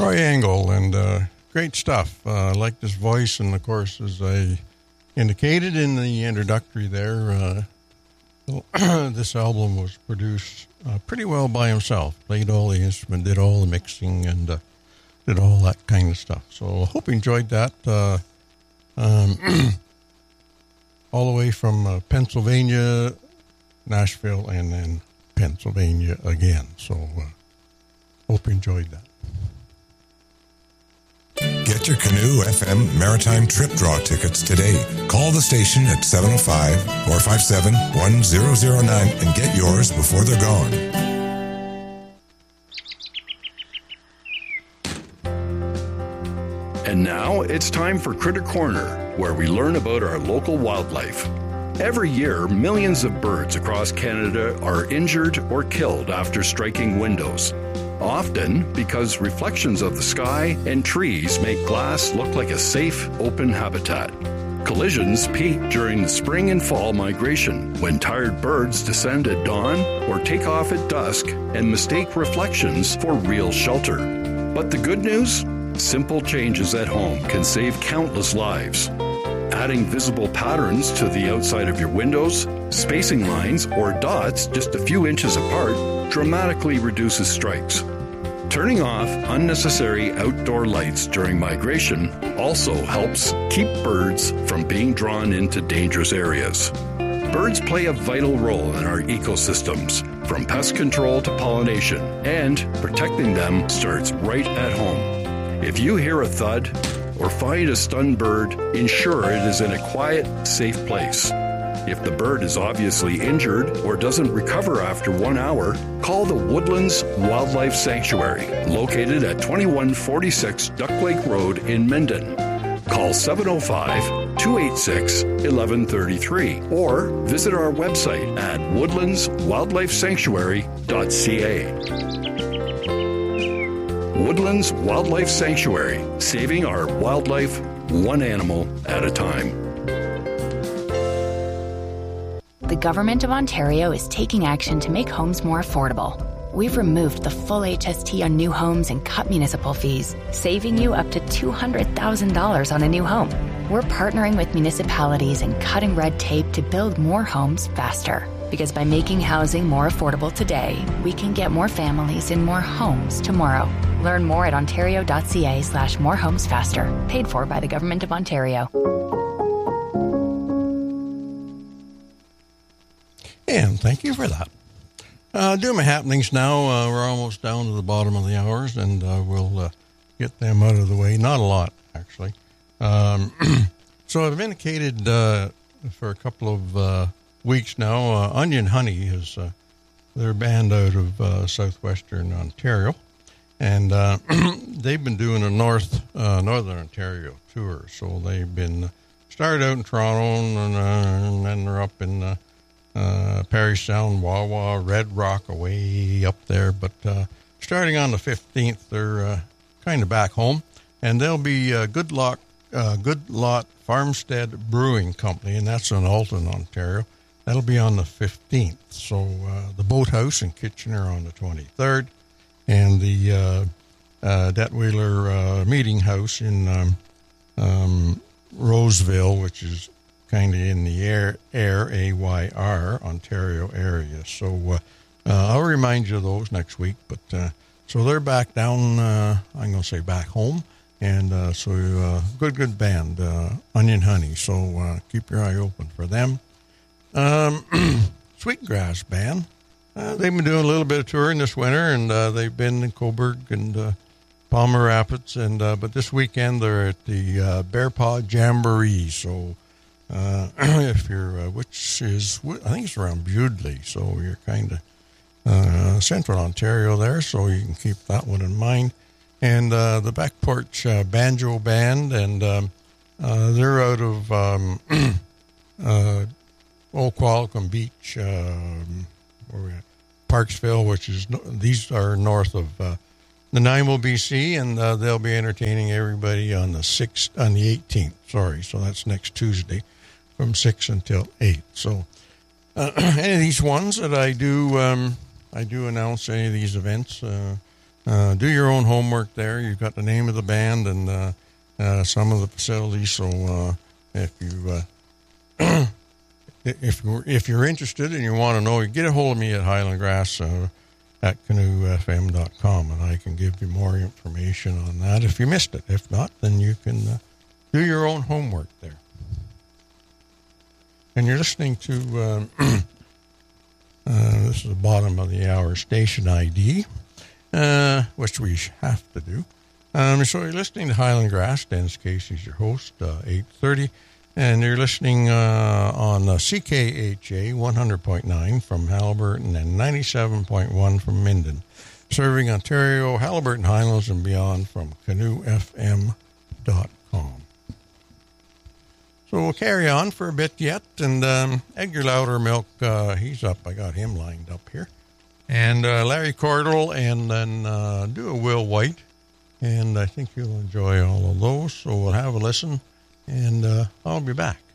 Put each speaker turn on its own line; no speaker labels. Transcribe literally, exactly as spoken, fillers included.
Troy Angle, and uh, great stuff. I uh, like this voice, and of course, as I indicated in the introductory there, uh, this album was produced uh, pretty well by himself. Played all the instrument, did all the mixing, and uh, did all that kind of stuff. So I hope you enjoyed that. Uh, um, all the way from uh, Pennsylvania, Nashville, and then Pennsylvania again. So uh, hope you enjoyed that.
Get your Canoe F M Maritime Trip Draw tickets today. Call the station at seven oh five, four five seven, one zero zero nine and get yours before they're gone.
And now it's time for Critter Corner, where we learn about our local wildlife. Every year, millions of birds across Canada are injured or killed after striking windows. Often because reflections of the sky and trees make glass look like a safe, open habitat. Collisions peak during the spring and fall migration, when tired birds descend at dawn or take off at dusk and mistake reflections for real shelter. But the good news? Simple changes at home can save countless lives. Adding visible patterns to the outside of your windows, spacing lines, or dots just a few inches apart dramatically reduces strikes. Turning off unnecessary outdoor lights during migration also helps keep birds from being drawn into dangerous areas. Birds play a vital role in our ecosystems, from pest control to pollination, and protecting them starts right at home. If you hear a thud or find a stunned bird, ensure it is in a quiet, safe place. If the bird is obviously injured or doesn't recover after one hour, call the Woodlands Wildlife Sanctuary, located at twenty-one forty-six Duck Lake Road in Minden. Call seven oh five, two eight six, one one three three or visit our website at woodlands wildlife sanctuary dot c a. Woodlands Wildlife Sanctuary, saving our wildlife one animal at a time.
The Government of Ontario is taking action to make homes more affordable. We've removed the full H S T on new homes and cut municipal fees, saving you up to two hundred thousand dollars on a new home. We're partnering with municipalities and cutting red tape to build more homes faster. Because by making housing more affordable today, we can get more families in more homes tomorrow. Learn more at ontario.ca slash more homes faster. Paid for by the Government of Ontario.
And thank you for that. Uh, do my happenings now. Uh, we're almost down to the bottom of the hours, and uh, we'll uh, get them out of the way. Not a lot, actually. Um, so I've indicated uh, for a couple of uh, weeks now, uh, Onion Honey is uh, their band out of uh, southwestern Ontario, and uh, they've been doing a north uh, northern Ontario tour. So they've been started out in Toronto, and, uh, and then they're up in uh, uh, Parry Sound, Wawa, Red Rock, away up there. But uh, starting on the fifteenth, they're uh, kind of back home, and they'll be uh, Good Luck, uh, Good Lot Farmstead Brewing Company, and that's in Alton, Ontario. That'll be on the fifteenth. So uh, the Boathouse in Kitchener on the twenty-third, and the uh, uh, Detweiler uh, Meeting House in um, um, Roseville, which is kind of in the Air, Air, A Y R, Ontario area. So uh, uh, I'll remind you of those next week. But uh, so they're back down, uh, I'm going to say back home. And uh, so uh, good, good band, uh, Onion Honey. So uh, keep your eye open for them. Um, Sweetgrass Band. Uh, they've been doing a little bit of touring this winter, and uh, they've been in Cobourg and uh, Palmer Rapids. And uh, but this weekend they're at the uh, Bear Paw Jamboree. So uh, if you're, uh, which is, I think it's around Bewdley, so you're kind of uh, central Ontario there, so you can keep that one in mind. And uh, the Back Porch uh, Banjo Band, and um, uh, they're out of um, uh, Old Qualicum Beach, um, where we at? Parksville, which is, these are north of uh, Nanaimo, B C, and uh, they'll be entertaining everybody on the sixth, on the eighteenth, sorry, so that's next Tuesday from six until eight. So uh, any of these ones that I do, um, I do announce any of these events, uh, uh, do your own homework there. You've got the name of the band and uh, uh, some of the facilities. So uh, if you uh, if you're, if you're interested and you want to know, get a hold of me at Highland Grass uh, at canoe f m dot com, and I can give you more information on that if you missed it. If not, then you can uh, do your own homework there. And you're listening to, um, uh, this is the bottom of the hour, Station I D, uh, which we have to do. Um, so you're listening to Highland Grass. Dennis Casey's your host, uh, eight thirty. And you're listening uh, on uh, C K H A one hundred point nine from Haliburton and ninety-seven point one from Minden, serving Ontario, Haliburton Highlands, and beyond from canoe f m dot com. So we'll carry on for a bit yet, and um, Edgar Loudermilk, uh, he's up. I got him lined up here. And uh, Larry Cordell, and then uh, do a Will White, and I think you'll enjoy all of those. So we'll have a listen. And uh, I'll be back.